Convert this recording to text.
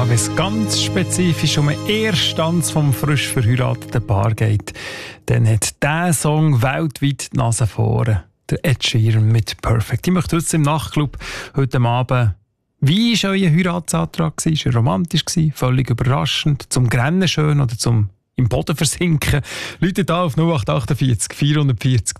wenn es ganz spezifisch um einen Ersttanz vom frisch verheirateten Paar geht, dann hat dieser Song weltweit die Nase vorne. Der Ed Sheeran mit «Perfect». Ich möchte jetzt im Nachtclub heute Abend, wie war euer Heiratsantrag? War er romantisch? Völlig überraschend? Zum Grennen schön oder zum im Boden versinken? Leute da auf 0848 440